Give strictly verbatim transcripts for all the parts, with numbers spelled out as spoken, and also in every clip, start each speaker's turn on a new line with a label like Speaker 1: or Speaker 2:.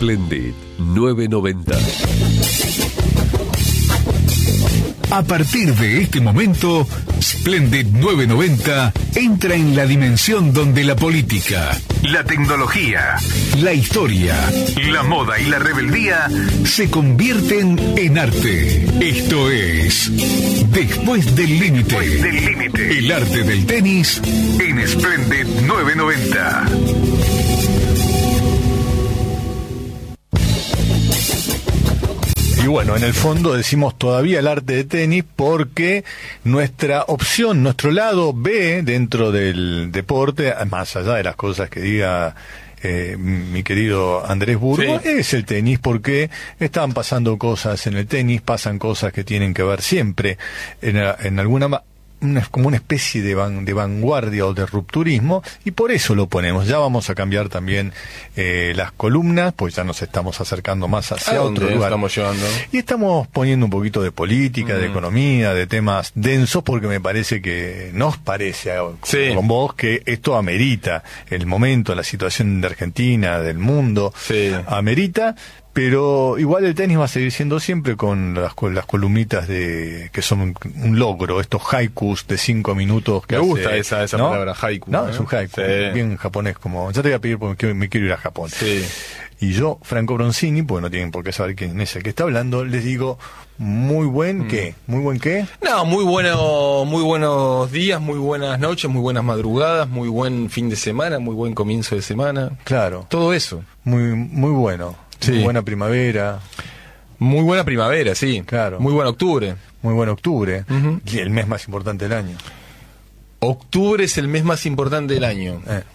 Speaker 1: Splendid nueve noventa.
Speaker 2: A partir de este momento, Splendid nueve noventa entra en la dimensión donde la política, la tecnología, la historia, la moda y la rebeldía se convierten en arte. Esto es Después del Límite. Después del Límite. El arte del tenis en Splendid nueve noventa.
Speaker 3: Y bueno, en el fondo decimos todavía el arte de tenis porque nuestra opción, nuestro lado B dentro del deporte, más allá de las cosas que diga eh, mi querido Andrés Burgo, sí, es el tenis, porque están pasando cosas en el tenis, pasan cosas que tienen que ver siempre en, en alguna una, como una especie de, van, de vanguardia o de rupturismo, y por eso lo ponemos. Ya vamos a cambiar también eh, las columnas, pues ya nos estamos acercando más hacia otro lugar.
Speaker 4: Estamos llevando?
Speaker 3: Y estamos poniendo un poquito de política, mm. de economía, de temas densos, porque me parece que, nos parece
Speaker 4: sí.
Speaker 3: con vos, que esto amerita el momento, la situación de Argentina, del mundo,
Speaker 4: sí.
Speaker 3: amerita. Pero igual el tenis va a seguir siendo siempre con las, con las columnitas de que son un, un logro, estos haikus de cinco minutos que
Speaker 4: me
Speaker 3: hace,
Speaker 4: gusta esa, esa
Speaker 3: ¿no?
Speaker 4: palabra, haiku.
Speaker 3: No,
Speaker 4: ¿eh?
Speaker 3: es un haiku,
Speaker 4: sí.
Speaker 3: bien japonés, como ya te voy a pedir porque me quiero ir a Japón.
Speaker 4: Sí.
Speaker 3: Y yo, Franco Bronzini, porque no tienen por qué saber quién es el que está hablando, les digo, muy buen mm. qué, muy buen qué.
Speaker 4: No, muy bueno, muy buenos días, muy buenas noches, muy buenas madrugadas, muy buen fin de semana, muy buen comienzo de semana.
Speaker 3: Claro.
Speaker 4: Todo eso.
Speaker 3: Muy, muy bueno.
Speaker 4: Sí.
Speaker 3: Muy buena primavera.
Speaker 4: Muy buena primavera, sí.
Speaker 3: Claro.
Speaker 4: Muy buen octubre.
Speaker 3: Muy buen octubre.
Speaker 4: Uh-huh.
Speaker 3: Y el mes más importante del año.
Speaker 4: Octubre es el mes más importante del año.
Speaker 3: Eh.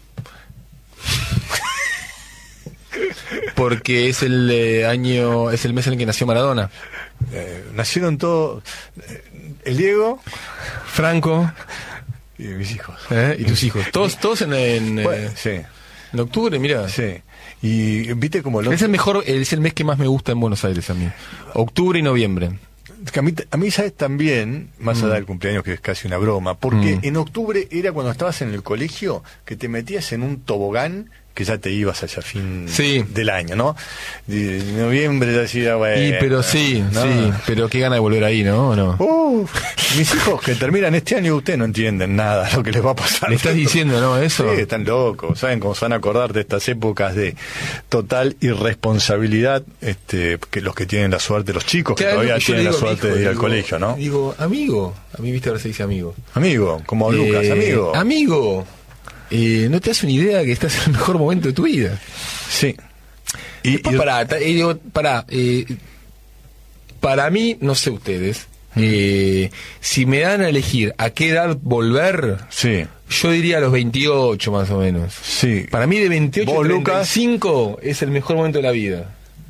Speaker 4: Porque es el eh, año, es el mes en el que nació Maradona.
Speaker 3: Eh, nacieron todos. Eh, el Diego,
Speaker 4: Franco
Speaker 3: y mis hijos.
Speaker 4: ¿Eh? Y tus hijos. Todos, todos en, en,
Speaker 3: bueno,
Speaker 4: eh,
Speaker 3: sí.
Speaker 4: en octubre, mira.
Speaker 3: Sí. Y viste como lo...
Speaker 4: Es el mejor, es el mes que más me gusta en Buenos Aires a mí. Octubre y noviembre.
Speaker 3: A mí, a mí sabes también, más allá
Speaker 4: mm.
Speaker 3: del cumpleaños, que es casi una broma, porque
Speaker 4: mm.
Speaker 3: en octubre era cuando estabas en el colegio que te metías en un tobogán que ya te ibas hacia fin
Speaker 4: sí.
Speaker 3: del año, ¿no? De noviembre ya decía, bueno...
Speaker 4: Y pero sí,
Speaker 3: ¿no?
Speaker 4: sí, pero qué gana de volver ahí, ¿no? ¿O no?
Speaker 3: Uh, mis hijos que terminan este año, ustedes no entienden nada lo que les va a pasar.
Speaker 4: ¿Le estás diciendo, no, eso?
Speaker 3: Sí, están locos, ¿saben cómo se van a acordar de estas épocas de total irresponsabilidad, este, que los que tienen la suerte, los chicos que
Speaker 4: claro,
Speaker 3: todavía
Speaker 4: yo
Speaker 3: tienen
Speaker 4: digo,
Speaker 3: la suerte
Speaker 4: hijo,
Speaker 3: de ir
Speaker 4: digo,
Speaker 3: al colegio, ¿no?
Speaker 4: Digo, amigo, a mí, viste, ahora se dice amigo.
Speaker 3: Amigo, como
Speaker 4: Eh,
Speaker 3: Lucas, amigo.
Speaker 4: Amigo. Eh, ¿no te das una idea que estás en el mejor momento de tu vida?
Speaker 3: Sí. Y,
Speaker 4: Después,
Speaker 3: y...
Speaker 4: pará, ta- eh, digo, pará, eh, para mí, no sé ustedes, eh, si me dan a elegir a qué edad volver,
Speaker 3: sí.
Speaker 4: yo diría a los veintiocho más o menos.
Speaker 3: Sí.
Speaker 4: Para mí de veintiocho
Speaker 3: ¿Vos,
Speaker 4: a treinta y cinco es el mejor momento de la vida.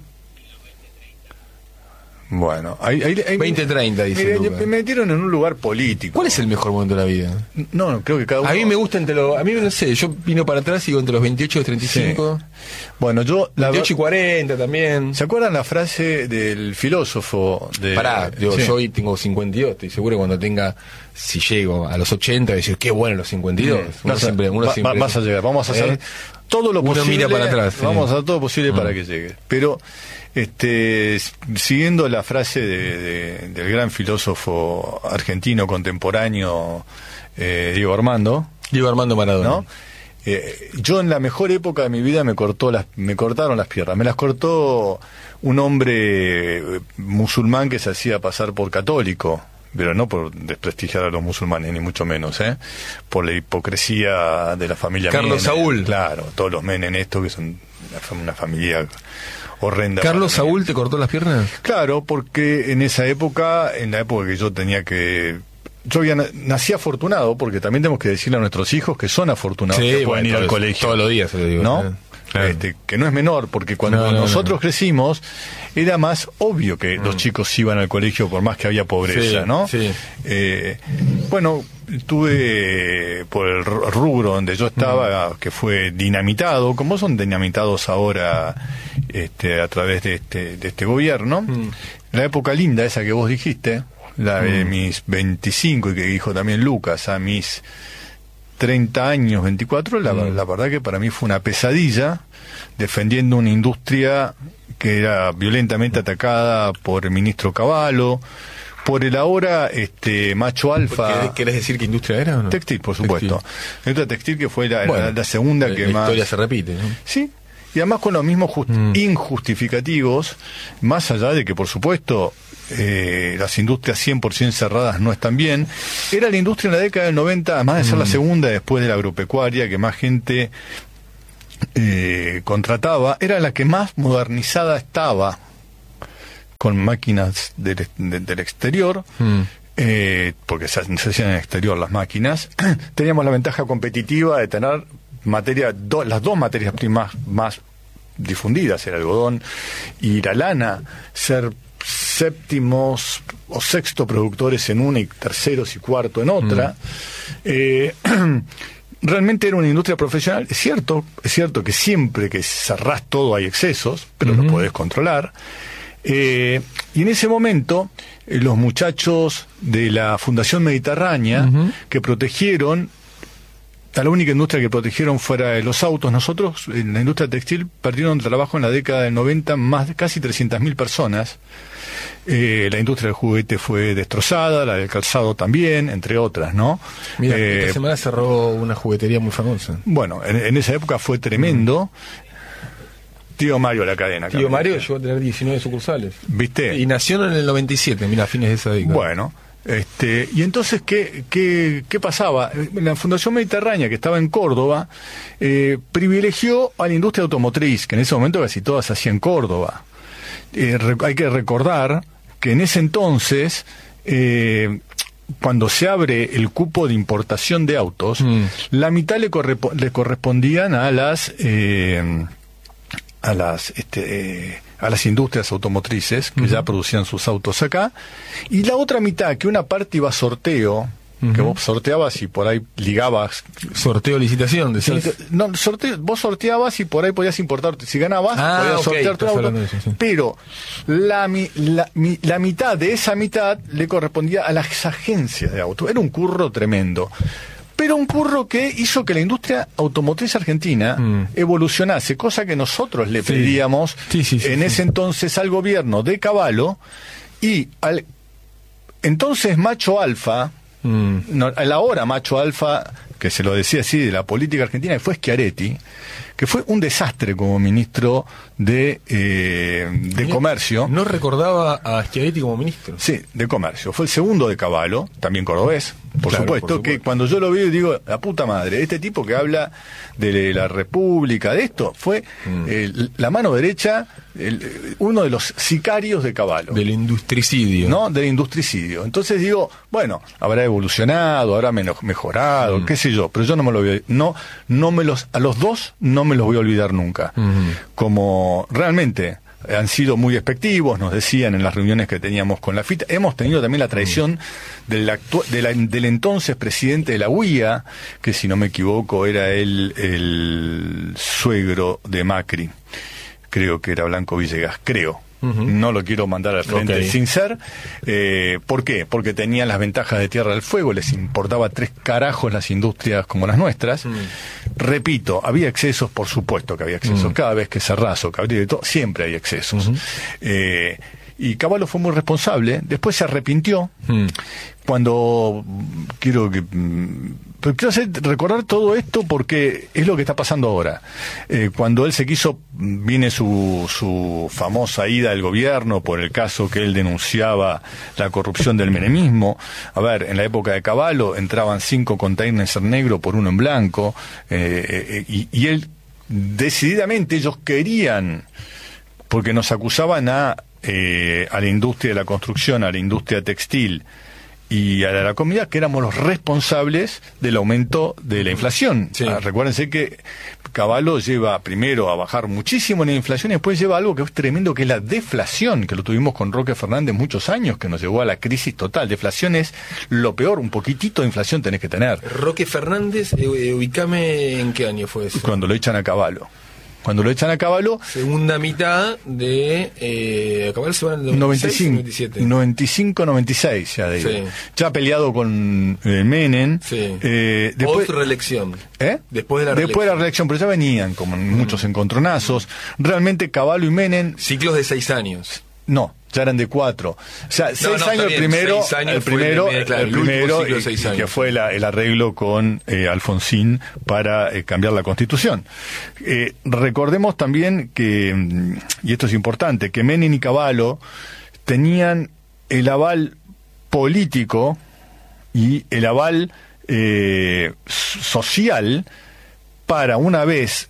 Speaker 3: Bueno, ahí, ahí, ahí
Speaker 4: veinte treinta, dice
Speaker 3: mira,
Speaker 4: Lucas.
Speaker 3: me metieron en un lugar político.
Speaker 4: ¿Cuál es el mejor momento de la vida?
Speaker 3: No, no, creo que cada uno...
Speaker 4: A mí me gusta entre los... A mí no sé, yo vino para atrás y digo entre los veintiocho y los treinta y cinco.
Speaker 3: Sí. Bueno, yo... La
Speaker 4: veintiocho y cuarenta también.
Speaker 3: ¿Se acuerdan la frase del filósofo de...
Speaker 4: Pará, digo,
Speaker 3: sí.
Speaker 4: yo hoy tengo cincuenta y dos, estoy seguro que cuando tenga, si llego a los ochenta, voy a decir, qué bueno los cincuenta y dos.
Speaker 3: Sí.
Speaker 4: Uno
Speaker 3: Vas,
Speaker 4: siempre, uno
Speaker 3: va,
Speaker 4: siempre,
Speaker 3: vas a llegar, vamos a hacer
Speaker 4: ¿eh?
Speaker 3: todo lo
Speaker 4: Uno
Speaker 3: posible.
Speaker 4: mira para atrás, sí.
Speaker 3: Vamos a hacer todo lo posible
Speaker 4: Mm.
Speaker 3: para que llegue. Pero, este, siguiendo la frase de, de, del gran filósofo argentino contemporáneo, eh, Diego Armando...
Speaker 4: Diego Armando Maradona.
Speaker 3: ¿No? Eh, yo en la mejor época de mi vida me cortó las, me cortaron las piernas, me las cortó un hombre eh, musulmán que se hacía pasar por católico, pero no por desprestigiar a los musulmanes, ni mucho menos, ¿eh? Por la hipocresía de la familia
Speaker 4: Carlos
Speaker 3: Menem.
Speaker 4: Saúl.
Speaker 3: Claro, todos los Menem estos que son una, una familia horrenda.
Speaker 4: ¿Carlos Saúl te cortó las piernas?
Speaker 3: Claro, porque en esa época, en la época que yo tenía que... Yo había, nací afortunado, porque también tenemos que decirle a nuestros hijos que son afortunados,
Speaker 4: Sí,
Speaker 3: que pueden
Speaker 4: bueno,
Speaker 3: ir al
Speaker 4: todos-
Speaker 3: colegio.
Speaker 4: todos los días se lo digo,
Speaker 3: ¿no?
Speaker 4: eh. Claro.
Speaker 3: Este, que no es menor, porque cuando
Speaker 4: No, no,
Speaker 3: nosotros
Speaker 4: no.
Speaker 3: crecimos, era más obvio que
Speaker 4: Mm.
Speaker 3: los chicos iban al colegio por más que había pobreza,
Speaker 4: Sí,
Speaker 3: ¿no?
Speaker 4: sí.
Speaker 3: Eh, bueno, estuve por el rubro donde yo estaba, mm. que fue dinamitado, como son dinamitados ahora este, a través de este, de este gobierno.
Speaker 4: Mm.
Speaker 3: La época linda esa que vos dijiste, la de
Speaker 4: Mm.
Speaker 3: mis veinticinco, y que dijo también Lucas, a mis treinta años, veinticuatro, la, mm. la verdad que para mí fue una pesadilla, defendiendo una industria que era violentamente atacada por el ministro Cavallo, por el ahora este macho alfa.
Speaker 4: ¿Querés decir qué industria era o no?
Speaker 3: Textil, por supuesto. Textil. La industria textil que fue la, bueno, la, la segunda
Speaker 4: la,
Speaker 3: que
Speaker 4: la
Speaker 3: más...
Speaker 4: La historia se repite, ¿no?
Speaker 3: Sí, y además con los mismos just... mm. injustificativos, más allá de que, por supuesto, eh, las industrias cien por ciento cerradas no están bien. Era la industria en la década del noventa, además de ser mm. la segunda después de la agropecuaria, que más gente eh, contrataba, era la que más modernizada estaba, con máquinas del, de, del exterior, mm. eh, porque se, se hacían en el exterior las máquinas. Teníamos la ventaja competitiva de tener materia, do, las dos materias primas más difundidas, el algodón y la lana, ser séptimos o sexto productores en una y terceros y cuarto en otra. Mm. Eh, realmente era una industria profesional. Es cierto, es cierto que siempre que cerrás todo hay excesos, pero mm-hmm. lo podés controlar. Eh, y en ese momento, eh, los muchachos de la Fundación Mediterránea, uh-huh. que protegieron, a la única industria que protegieron fuera de los autos, nosotros en la industria textil perdieron trabajo en la década del noventa más de casi trescientas mil personas. Eh, la industria del juguete fue destrozada, la del calzado también, entre otras, ¿no?
Speaker 4: Mira,
Speaker 3: eh,
Speaker 4: esta semana cerró una juguetería muy famosa.
Speaker 3: Bueno, en, en esa época fue tremendo. Uh-huh. Tío Mario, la cadena.
Speaker 4: Tío Mario llegó a tener diecinueve sucursales.
Speaker 3: ¿Viste?
Speaker 4: Y nació en el noventa y siete, mira, a fines de esa década.
Speaker 3: Bueno, este, y entonces, ¿qué, qué, qué pasaba? La Fundación Mediterránea, que estaba en Córdoba, eh, privilegió a la industria automotriz, que en ese momento casi todas se hacía en Córdoba. Eh, rec- hay que recordar que en ese entonces... Eh, cuando se abre el cupo de importación de autos, mm. la mitad le, corre- le correspondían a las... Eh, a las este, eh, a las industrias automotrices que uh-huh. ya producían sus autos acá, y la otra mitad, que una parte iba a sorteo, uh-huh. que vos sorteabas y por ahí ligabas.
Speaker 4: Sorteo, licitación, decís.
Speaker 3: No, sorteo, vos sorteabas y por ahí podías importar, si ganabas,
Speaker 4: ah,
Speaker 3: podías
Speaker 4: okay,
Speaker 3: sortear tu auto,
Speaker 4: eso, sí.
Speaker 3: pero la, la, la mitad de esa mitad le correspondía a las agencias de autos. Era un curro tremendo. Pero un curro que hizo que la industria automotriz argentina mm. evolucionase, cosa que nosotros le pedíamos
Speaker 4: sí. Sí, sí, sí,
Speaker 3: en
Speaker 4: sí.
Speaker 3: ese entonces al gobierno de Cavallo y al entonces macho alfa, mm. no, al ahora macho alfa, que se lo decía así, de la política argentina, que fue Schiaretti, que fue un desastre como ministro de eh, de Mira, Comercio.
Speaker 4: No recordaba a Schiaretti como ministro.
Speaker 3: Sí, de Comercio. Fue el segundo de Cavallo, también cordobés, por, claro, supuesto, por supuesto, que cuando yo lo vi digo, la puta madre, este tipo que habla de la República, de esto, fue mm. eh, la mano derecha, el, uno de los sicarios de Cavallo.
Speaker 4: Del industricidio.
Speaker 3: ¿No? Del industricidio. Entonces digo, bueno, habrá evolucionado, habrá mejorado, mm. qué sé yo, pero yo no me lo voy a, no, no me los, a los dos no me los voy a olvidar nunca. Mm. Como realmente han sido muy despectivos, nos decían en las reuniones que teníamos con la FITA. Hemos tenido también la traición mm. del, actu- de la, del entonces presidente de la U I A, que si no me equivoco era el, el suegro de Macri. Creo que era Blanco Villegas, creo. Uh-huh. No lo quiero mandar al frente okay. sin ser. Eh, ¿Por qué? Porque tenían las ventajas de Tierra del Fuego, les importaba tres carajos las industrias como las nuestras. Mm. Repito, había excesos, por supuesto que había excesos. Mm. Cada vez que cerrás o que abrís de todo, siempre hay excesos. Uh-huh. Eh, y Cavallo fue muy responsable, después se arrepintió. Mm. Cuando quiero que pero quiero hacer, recordar todo esto porque es lo que está pasando ahora. Eh, cuando él se quiso, viene su, su famosa ida al gobierno por el caso que él denunciaba la corrupción del menemismo. A ver, en la época de Cavallo entraban cinco containers en negro por uno en blanco, eh, eh, y, y él decididamente, ellos querían, porque nos acusaban a, eh, a la industria de la construcción, a la industria textil, y a la comida, que éramos los responsables del aumento de la inflación. Sí. Ah, recuérdense que Cavallo lleva primero a bajar muchísimo la inflación y después lleva algo que es tremendo, que es la deflación, que lo tuvimos con Roque Fernández muchos años, que nos llevó a la crisis total. Deflación es lo peor, un poquitito de inflación tenés que tener.
Speaker 4: Roque Fernández, eh, ubicame en qué año fue eso.
Speaker 3: Cuando lo echan a Cavallo. Cuando lo echan a Cavallo,
Speaker 4: segunda mitad de eh, a Cavallo se van en el
Speaker 3: noventa y cinco,
Speaker 4: noventa y siete.
Speaker 3: noventa y cinco noventa y seis ya de
Speaker 4: Sí.
Speaker 3: ya peleado con eh, Menem.
Speaker 4: Sí.
Speaker 3: Eh, después,
Speaker 4: Post reelección.
Speaker 3: ¿Eh?
Speaker 4: Después de la
Speaker 3: Después de la
Speaker 4: reelección.
Speaker 3: reelección, pero ya venían como en muchos encontronazos. Realmente Cavallo y Menem,
Speaker 4: Ciclos de seis años.
Speaker 3: no, ya eran de cuatro. O sea, seis
Speaker 4: no,
Speaker 3: años
Speaker 4: está
Speaker 3: el
Speaker 4: bien,
Speaker 3: primero,
Speaker 4: seis años
Speaker 3: el
Speaker 4: fue el
Speaker 3: primero,
Speaker 4: primer, claro,
Speaker 3: el
Speaker 4: el último
Speaker 3: primero,
Speaker 4: ciclo de
Speaker 3: y-
Speaker 4: seis
Speaker 3: y que
Speaker 4: años.
Speaker 3: fue la- el arreglo con eh, Alfonsín para eh, cambiar la Constitución. Eh, recordemos también que, mm, y esto es importante, que Menem y Cavallo tenían el aval político y el aval eh, social para, una vez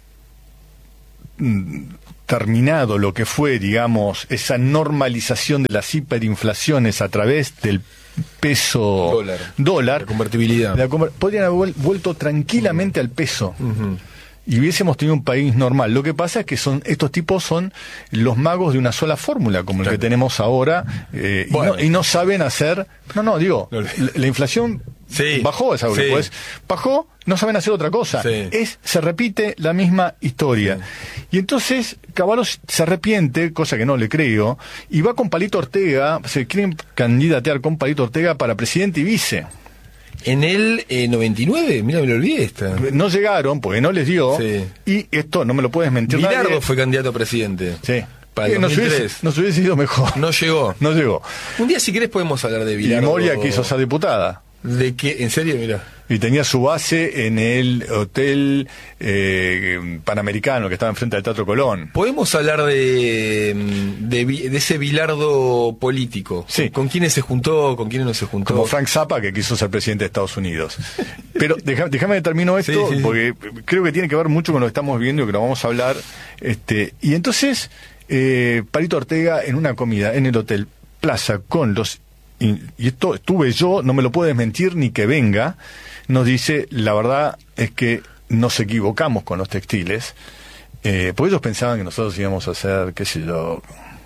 Speaker 3: mm, terminado lo que fue, digamos, esa normalización de las hiperinflaciones a través del peso
Speaker 4: Dólar.
Speaker 3: dólar,
Speaker 4: La convertibilidad.
Speaker 3: la conver- podrían haber vuel- vuelto tranquilamente al peso.
Speaker 4: Ujú.
Speaker 3: Y hubiésemos tenido un país normal. Lo que pasa es que son estos tipos son los magos de una sola fórmula, como el
Speaker 4: Claro.
Speaker 3: que tenemos ahora, eh,
Speaker 4: Bueno.
Speaker 3: y, no, y no saben hacer... No, no, digo,
Speaker 4: No le-
Speaker 3: la, la inflación
Speaker 4: Sí.
Speaker 3: bajó, es algo que
Speaker 4: Sí.
Speaker 3: pues, bajó, no saben hacer otra cosa.
Speaker 4: Sí.
Speaker 3: Es, se repite la misma historia. Y entonces Cavallo se arrepiente, cosa que no le creo, y va con Palito Ortega, se quieren candidatear con Palito Ortega para presidente y vice.
Speaker 4: En el eh, noventa y nueve, mira, me lo olvidé esta.
Speaker 3: No llegaron porque no les dio,
Speaker 4: Sí.
Speaker 3: y esto no me lo puedes mentir.
Speaker 4: Bilardo
Speaker 3: nadie.
Speaker 4: fue candidato a presidente.
Speaker 3: Sí.
Speaker 4: Para el
Speaker 3: Eh, nos,
Speaker 4: dos mil tres.
Speaker 3: hubiese, nos hubiese ido mejor.
Speaker 4: No llegó.
Speaker 3: No llegó.
Speaker 4: Un día, si querés, podemos hablar de
Speaker 3: Y
Speaker 4: Bilardo.
Speaker 3: Moria quiso ser diputada.
Speaker 4: ¿De qué? ¿En serio? Mira.
Speaker 3: Y tenía su base en el hotel eh, Panamericano que estaba enfrente del Teatro Colón.
Speaker 4: Podemos hablar de, de, vi- de ese Bilardo político.
Speaker 3: Sí.
Speaker 4: ¿Con quiénes se juntó? ¿Con quiénes no se juntó?
Speaker 3: Como Frank Zappa, que quiso ser presidente de Estados Unidos. Pero deja- déjame que termino esto,
Speaker 4: Sí, sí, sí.
Speaker 3: porque creo que tiene que ver mucho con lo que estamos viendo y que lo vamos a hablar. Este, y entonces, eh, Palito Ortega, en una comida en el Hotel Plaza con los... Y, y esto estuve yo, no me lo puedes mentir ni que venga, nos dice, la verdad es que nos equivocamos con los textiles, eh, porque ellos pensaban que nosotros íbamos a hacer, qué sé yo...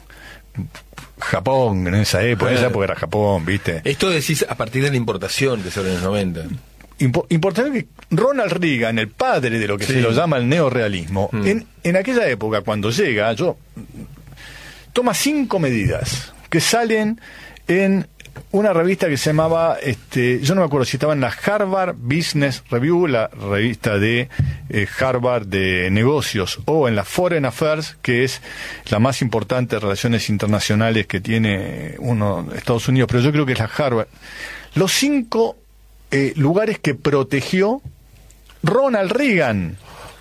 Speaker 3: Japón en esa época, en esa época era Japón, ¿viste?
Speaker 4: Esto decís a partir de la importación que sobre los noventa.
Speaker 3: Impo- importante que Ronald Reagan, el padre de lo que
Speaker 4: Sí.
Speaker 3: se lo llama el neorrealismo,
Speaker 4: Mm.
Speaker 3: en, en aquella época, cuando llega, yo toma cinco medidas que salen en una revista que se llamaba, este, yo no me acuerdo si estaba en la Harvard Business Review, la revista de eh, Harvard de negocios, o en la Foreign Affairs, que es la más importante de relaciones internacionales que tiene uno Estados Unidos, pero yo creo que es la Harvard. Los cinco eh, lugares que protegió Ronald Reagan.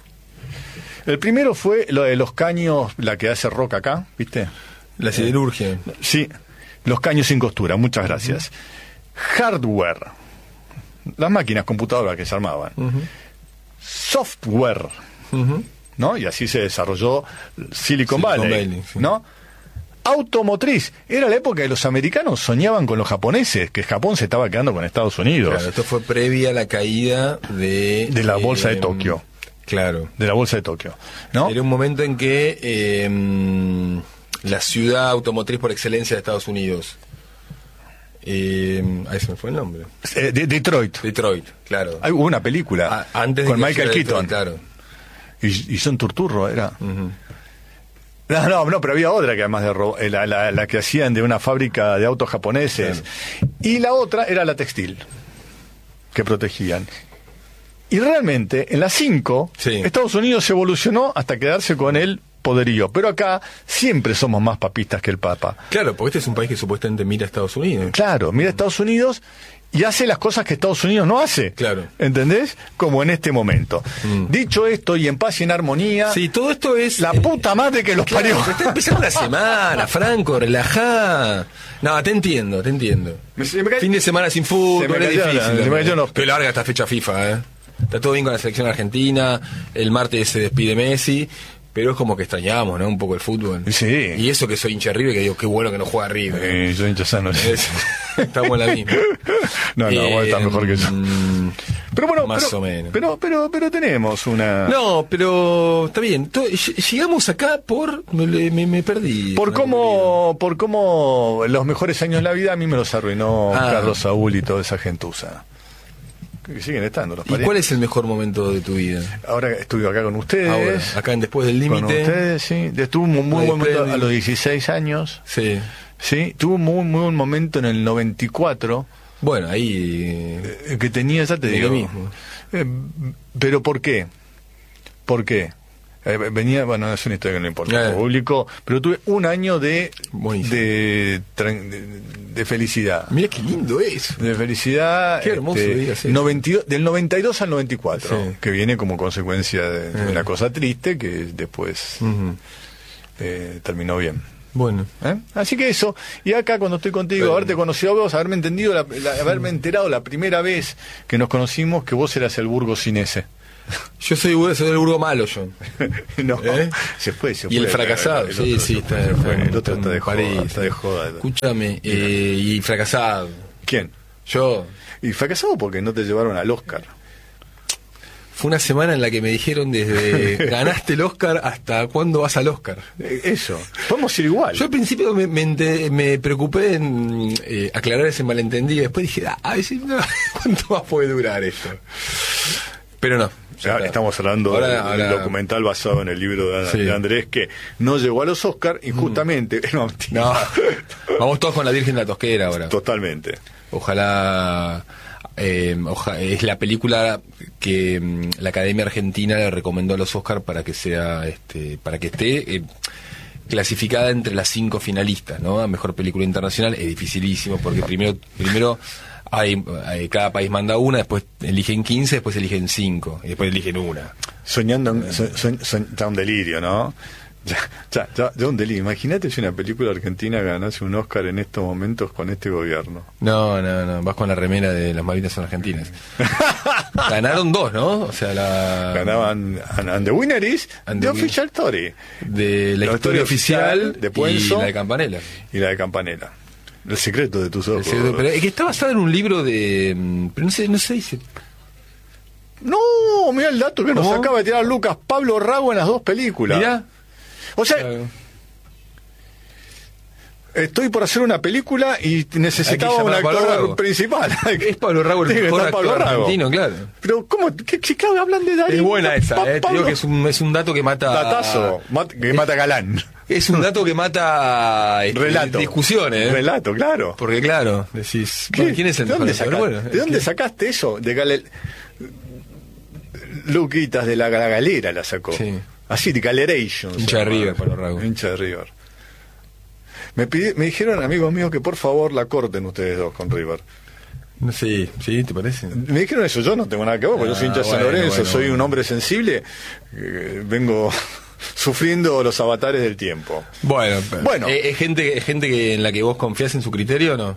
Speaker 3: El primero fue lo de los caños, la que hace Rock acá, ¿viste?
Speaker 4: La siderurgia.
Speaker 3: Sí, los caños sin costura, muchas gracias. Hardware, las máquinas computadoras que se armaban.
Speaker 4: Ujú.
Speaker 3: Software,
Speaker 4: Ujú.
Speaker 3: ¿no? Y así se desarrolló Silicon,
Speaker 4: Silicon
Speaker 3: Valley,
Speaker 4: Valley, sí.
Speaker 3: ¿no? Automotriz, era la época que los americanos soñaban con los japoneses, que Japón se estaba quedando con Estados Unidos,
Speaker 4: Claro, esto fue previa a la caída de...
Speaker 3: de la bolsa de
Speaker 4: eh,
Speaker 3: Tokio,
Speaker 4: Claro.
Speaker 3: de la bolsa de Tokio, ¿no?
Speaker 4: Era un momento en que eh, la ciudad automotriz por excelencia de Estados Unidos... Eh, ahí se me fue el nombre.
Speaker 3: Eh, de- Detroit.
Speaker 4: Detroit, claro.
Speaker 3: Hay, hubo una película
Speaker 4: Ah, antes de
Speaker 3: con
Speaker 4: que
Speaker 3: Michael
Speaker 4: fuera
Speaker 3: Keaton.
Speaker 4: Detroit, claro.
Speaker 3: Y, y Son Turturro era.
Speaker 4: Ujú.
Speaker 3: No, no, no, pero había otra que además de ro- eh, la, la, la que hacían de una fábrica de autos japoneses. Y la otra era la textil, que protegían. Y realmente, en las cinco,
Speaker 4: Sí.
Speaker 3: Estados Unidos evolucionó hasta quedarse con el poderío. Pero acá siempre somos más papistas que el Papa.
Speaker 4: Claro, porque este es un país que supuestamente mira a Estados Unidos.
Speaker 3: Claro, mira Estados Unidos y hace las cosas que Estados Unidos no hace.
Speaker 4: Claro.
Speaker 3: ¿Entendés? Como en este momento.
Speaker 4: Mm.
Speaker 3: Dicho esto, y en paz y en armonía,
Speaker 4: Sí, todo esto es...
Speaker 3: la
Speaker 4: eh,
Speaker 3: puta madre que los
Speaker 4: Claro,
Speaker 3: parió.
Speaker 4: pero está empezando la semana, Franco, relajá. No, te entiendo, te entiendo.
Speaker 3: Me- se me cae-
Speaker 4: Fin de semana sin fútbol,
Speaker 3: Se me
Speaker 4: es
Speaker 3: cayó la-
Speaker 4: difícil.
Speaker 3: se me
Speaker 4: también.
Speaker 3: cayó los-
Speaker 4: Qué larga esta fecha FIFA, ¿eh? Está todo bien con la selección argentina, el martes se despide Messi, pero es como que extrañamos, ¿no? Un poco el fútbol.
Speaker 3: Sí.
Speaker 4: Y eso que soy hincha de River, que digo, qué bueno que no juega River.
Speaker 3: Eh, yo hincha sano.
Speaker 4: Es- Estamos en la misma.
Speaker 3: No, no, vos estás
Speaker 4: Eh,
Speaker 3: mejor que yo.
Speaker 4: mm,
Speaker 3: Pero bueno,
Speaker 4: más
Speaker 3: pero,
Speaker 4: o menos.
Speaker 3: Pero, pero, pero tenemos una.
Speaker 4: No, pero está bien. To- ll- Llegamos acá por... Me, me- me perdí.
Speaker 3: Por
Speaker 4: Me
Speaker 3: cómo, por cómo los mejores años de la vida a mí me los arruinó
Speaker 4: Ah.
Speaker 3: Carlos Saúl y toda esa gentuza. que siguen estando los
Speaker 4: ¿Y
Speaker 3: parientes.
Speaker 4: cuál es el mejor momento de tu vida?
Speaker 3: Ahora estuve acá con ustedes.
Speaker 4: Ahora, acá en Después del
Speaker 3: Con
Speaker 4: Límite.
Speaker 3: ustedes, sí. Estuve un muy buen
Speaker 4: Después
Speaker 3: momento
Speaker 4: del-
Speaker 3: a los dieciséis años.
Speaker 4: Sí.
Speaker 3: Sí, tuve un muy, muy buen momento en el noventa y cuatro.
Speaker 4: Bueno, ahí...
Speaker 3: eh, que tenía, ya te
Speaker 4: de
Speaker 3: digo.
Speaker 4: lo mismo.
Speaker 3: Eh, pero ¿por qué? ¿Por qué? Eh, venía, bueno, es una historia que no importa al
Speaker 4: Eh.
Speaker 3: público, pero tuve un año de
Speaker 4: Buenísimo.
Speaker 3: de, tran- de, de felicidad.
Speaker 4: Mira qué lindo eso.
Speaker 3: De felicidad.
Speaker 4: Qué hermoso
Speaker 3: este,
Speaker 4: digas eso.
Speaker 3: noventa y dos del noventa y dos al noventa y cuatro,
Speaker 4: Sí.
Speaker 3: que viene como consecuencia de, de
Speaker 4: Eh.
Speaker 3: una cosa triste que después
Speaker 4: Ujú.
Speaker 3: eh, terminó bien.
Speaker 4: Bueno.
Speaker 3: ¿Eh? Así que eso, y acá cuando estoy contigo,
Speaker 4: Bueno.
Speaker 3: haberte conocido a vos, haberme entendido, la, la- haberme enterado la primera vez que nos conocimos que vos eras el burgo cinese.
Speaker 4: Yo soy, soy del Burgo malo, yo.
Speaker 3: No,
Speaker 4: ¿Eh?
Speaker 3: se fue, se fue.
Speaker 4: Y el fracasado,
Speaker 3: El
Speaker 4: sí,
Speaker 3: otro
Speaker 4: sí,
Speaker 3: se
Speaker 4: está,
Speaker 3: fue, se fue.
Speaker 4: está
Speaker 3: El otro
Speaker 4: en
Speaker 3: está de joda,
Speaker 4: París.
Speaker 3: está de joda.
Speaker 4: Escúchame, eh, y fracasado.
Speaker 3: ¿Quién?
Speaker 4: Yo.
Speaker 3: Y fracasado porque no te llevaron al Oscar.
Speaker 4: Fue una semana en la que me dijeron desde ganaste el Oscar hasta cuándo vas al Oscar.
Speaker 3: Eh, Eso, podemos ir igual.
Speaker 4: Yo al principio me, me, ente- me preocupé en eh, aclarar ese malentendido. Después dije, ah, a veces, no, ¿cuánto más puede durar esto? Pero no. ya
Speaker 3: Ya
Speaker 4: está.
Speaker 3: estamos hablando
Speaker 4: Ahora-
Speaker 3: del
Speaker 4: ahora-
Speaker 3: documental basado en el libro de,
Speaker 4: Sí.
Speaker 3: de Andrés que no llegó a los Oscar y justamente no, mentira.
Speaker 4: No, vamos todos con la Virgen de la Tosquera ahora.
Speaker 3: Totalmente.
Speaker 4: Ojalá, eh, oja- es la película que mm, la Academia Argentina le recomendó a los Oscar para que sea, este, para que esté eh, clasificada entre las cinco finalistas, ¿no? A mejor película internacional. Es dificilísimo porque primero, primero hay, hay- cada país manda una, después eligen quince, después eligen cinco y después eligen una.
Speaker 3: Soñando, en- so- so- so- ya un delirio, ¿no? Ya, ya, ya, ya un delirio. Imagínate si una película argentina ganase un Oscar en estos momentos con este gobierno.
Speaker 4: No, no, no, vas con la remera de las Malvinas son argentinas. Ganaron dos, ¿no? O sea, la
Speaker 3: Ganaban and, and the winner is
Speaker 4: And
Speaker 3: the
Speaker 4: the
Speaker 3: official story.
Speaker 4: de la,
Speaker 3: La
Speaker 4: historia
Speaker 3: historia
Speaker 4: oficial
Speaker 3: oficial de Puenzo.
Speaker 4: y la de Campanella.
Speaker 3: Y la de Campanella. El secreto de tus ojos.
Speaker 4: El secreto- pero es que está basada en un libro de, mm, pero no sé, no sé dice.
Speaker 3: No, mira el dato que nos
Speaker 4: ¿Cómo?
Speaker 3: acaba de tirar Lucas Pablo Rago en las dos películas.
Speaker 4: Mirá.
Speaker 3: O sea,
Speaker 4: Claro.
Speaker 3: estoy por hacer una película y necesitaba
Speaker 4: Hay que
Speaker 3: un
Speaker 4: llamar a Pablo
Speaker 3: actor
Speaker 4: Rago.
Speaker 3: principal.
Speaker 4: Es Pablo Rago el
Speaker 3: Tiene que
Speaker 4: mejor
Speaker 3: estar
Speaker 4: actor
Speaker 3: Pablo Rago.
Speaker 4: argentino, claro.
Speaker 3: Pero, ¿cómo? ¿Qué, qué, qué hablan de Darín?
Speaker 4: Es buena esa,
Speaker 3: Pa-
Speaker 4: eh, te
Speaker 3: Pablo-
Speaker 4: digo que es un, es un dato que mata.
Speaker 3: Datazo, mat- que mata galán.
Speaker 4: Es un dato que mata este,
Speaker 3: Relato.
Speaker 4: discusiones, ¿eh?
Speaker 3: Relato, claro.
Speaker 4: Porque claro, decís,
Speaker 3: ¿Qué?
Speaker 4: bueno, ¿quién es el
Speaker 3: ¿De
Speaker 4: mejor
Speaker 3: dónde,
Speaker 4: actor?
Speaker 3: saca-
Speaker 4: Bueno,
Speaker 3: ¿de
Speaker 4: es
Speaker 3: dónde
Speaker 4: que-
Speaker 3: sacaste eso? De gale... Luquitas de la, la galera la sacó.
Speaker 4: Sí.
Speaker 3: Así, de Galeration.
Speaker 4: Hincha de River, Pablo Rago.
Speaker 3: Hincha de River. Me, pidi- me dijeron, amigos míos, que por favor la corten ustedes dos con River.
Speaker 4: No sé, ¿sí? ¿Te parece?
Speaker 3: Me dijeron eso, yo no tengo nada que ver, porque yo soy
Speaker 4: Ah,
Speaker 3: hincha de San
Speaker 4: bueno,
Speaker 3: Lorenzo,
Speaker 4: bueno,
Speaker 3: soy
Speaker 4: bueno.
Speaker 3: un hombre sensible, eh, vengo sufriendo los avatares del tiempo.
Speaker 4: Bueno,
Speaker 3: Bueno.
Speaker 4: ¿es gente, es gente que, en la que vos confías en su criterio o no?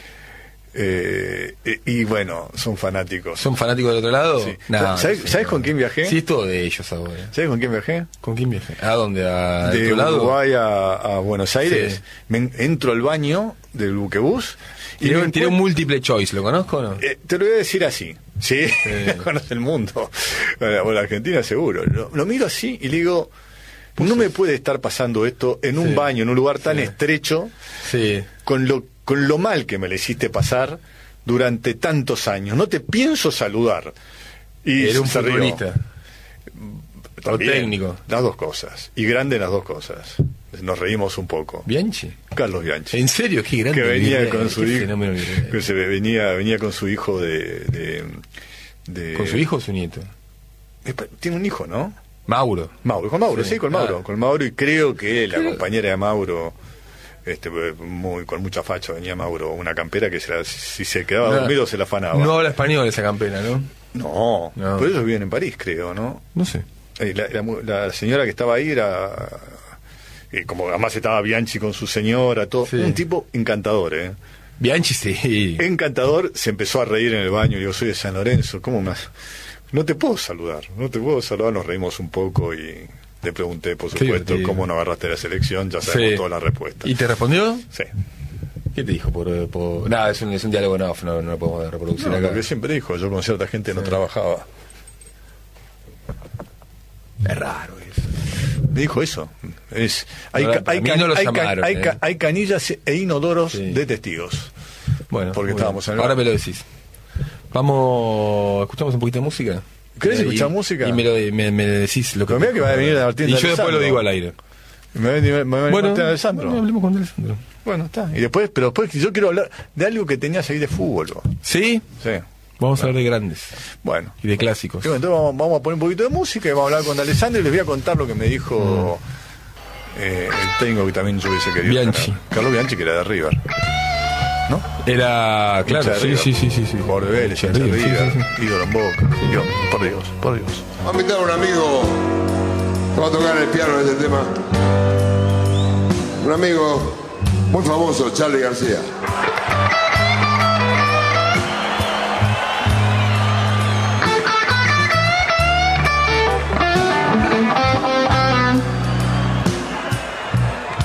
Speaker 3: Eh, eh, y bueno, son fanáticos.
Speaker 4: ¿Son fanáticos del otro lado?
Speaker 3: Sí.
Speaker 4: Nah,
Speaker 3: ¿Sabes-
Speaker 4: no sé,
Speaker 3: sabes
Speaker 4: no.
Speaker 3: con quién viajé?
Speaker 4: Sí, es todo de ellos ahora.
Speaker 3: ¿Sabes con quién viajé?
Speaker 4: ¿Con quién viajé? ¿A dónde? ¿A
Speaker 3: De
Speaker 4: otro lado?
Speaker 3: Uruguay a, a Buenos Aires.
Speaker 4: Sí.
Speaker 3: Me en- entro al baño del buquebús y
Speaker 4: Tiene,
Speaker 3: me
Speaker 4: tiene un
Speaker 3: encuentro-
Speaker 4: múltiple choice, ¿lo conozco o no?
Speaker 3: Eh, te lo voy a decir así. Sí, conoce el mundo. Bueno, la Argentina seguro. Lo, lo miro así y le digo, no me puede estar pasando esto en un
Speaker 4: Sí.
Speaker 3: baño, en un lugar tan
Speaker 4: Sí.
Speaker 3: estrecho,
Speaker 4: Sí.
Speaker 3: con lo, con lo mal que me le hiciste pasar durante tantos años. No te pienso saludar. Y
Speaker 4: Era un
Speaker 3: se rió.
Speaker 4: futbolista.
Speaker 3: También,
Speaker 4: técnico.
Speaker 3: Las dos cosas. Y grande las dos cosas. Nos reímos un poco.
Speaker 4: ¿Bianchi?
Speaker 3: Carlos Bianchi.
Speaker 4: ¿En serio? Qué grande.
Speaker 3: Que venía
Speaker 4: Virrey,
Speaker 3: con su
Speaker 4: qué
Speaker 3: hijo.
Speaker 4: fenómeno Virrey.
Speaker 3: Que se venía, venía con su hijo de. de, de-
Speaker 4: ¿Con su hijo o su nieto?
Speaker 3: Eh, Tiene un hijo, ¿no?
Speaker 4: Mauro.
Speaker 3: Mauro, con Mauro, sí,
Speaker 4: Sí,
Speaker 3: con Mauro.
Speaker 4: ah.
Speaker 3: Con Mauro, y creo que la
Speaker 4: Creo-
Speaker 3: compañera de Mauro. Este, muy, con mucha facha venía Mauro, una campera que se la- si se quedaba
Speaker 4: No,
Speaker 3: dormido se la afanaba.
Speaker 4: No habla español esa campera, ¿no?
Speaker 3: No,
Speaker 4: No.
Speaker 3: por eso viven en París, creo, ¿no?
Speaker 4: No sé.
Speaker 3: Eh, La, la mu- la señora que estaba ahí era. eh, como además estaba Bianchi con su señora, todo.
Speaker 4: Sí.
Speaker 3: Un tipo encantador, ¿eh?
Speaker 4: Bianchi sí.
Speaker 3: Encantador, se empezó a reír en el baño. Digo, soy de San Lorenzo, ¿cómo más? No te puedo saludar, no te puedo saludar. Nos reímos un poco y le pregunté, por
Speaker 4: Qué
Speaker 3: supuesto,
Speaker 4: divertido.
Speaker 3: cómo no agarraste la selección. Ya sabemos
Speaker 4: Sí.
Speaker 3: todas las respuestas.
Speaker 4: ¿Y te respondió?
Speaker 3: Sí.
Speaker 4: ¿Qué te dijo? Por, por... Nada, es un, es un diálogo en off, no, no lo podemos reproducir
Speaker 3: No,
Speaker 4: acá.
Speaker 3: lo que siempre dijo, yo con cierta gente no
Speaker 4: Sí.
Speaker 3: trabajaba.
Speaker 4: Es raro eso.
Speaker 3: Me dijo eso. Es, hay,
Speaker 4: No,
Speaker 3: ca-
Speaker 4: para
Speaker 3: hay,
Speaker 4: mí
Speaker 3: ca-
Speaker 4: no lo
Speaker 3: hay ca-
Speaker 4: llamaron,
Speaker 3: hay ca-
Speaker 4: eh.
Speaker 3: hay canillas e inodoros
Speaker 4: Sí.
Speaker 3: de testigos.
Speaker 4: Bueno,
Speaker 3: Porque
Speaker 4: muy
Speaker 3: estábamos
Speaker 4: bien.
Speaker 3: en el
Speaker 4: Ahora
Speaker 3: bar.
Speaker 4: me lo decís. Vamos, escuchamos un poquito de música.
Speaker 3: ¿Querés
Speaker 4: Y-
Speaker 3: escuchar música?
Speaker 4: Y me, lo, me, me decís lo que...
Speaker 3: Pero mirá que va a venir Martín
Speaker 4: Y
Speaker 3: de
Speaker 4: yo después
Speaker 3: Alessandro.
Speaker 4: lo digo al aire.
Speaker 3: ¿Me va a venir- me va a venir
Speaker 4: Bueno,
Speaker 3: Martín Alessandro?
Speaker 4: bueno, hablemos con Alessandro.
Speaker 3: Bueno, está. Y después, pero después yo quiero hablar de algo que tenías ahí de fútbol. vos.
Speaker 4: ¿Sí?
Speaker 3: Sí.
Speaker 4: Vamos a hablar de grandes
Speaker 3: Bueno.
Speaker 4: y de clásicos.
Speaker 3: Sí, bueno, entonces vamos, vamos a poner un poquito de música y vamos a hablar con Alessandro y les voy a contar lo que me dijo eh, el técnico que también yo hubiese querido
Speaker 4: Bianchi.
Speaker 3: tener. Carlos Bianchi, que era de River. ¿No?
Speaker 4: Era, claro,
Speaker 3: Hincha de
Speaker 4: sí,
Speaker 3: River.
Speaker 4: sí, sí, sí, sí.
Speaker 3: Jugador de Vélez,
Speaker 4: Hincha de
Speaker 3: hincha de
Speaker 4: River,
Speaker 3: River,
Speaker 4: sí, sí,
Speaker 3: ídolo en Boca. Dios, por Dios, por Dios.
Speaker 5: Va a invitar a un amigo que va a tocar el piano en este tema. Un amigo muy famoso, Charly García.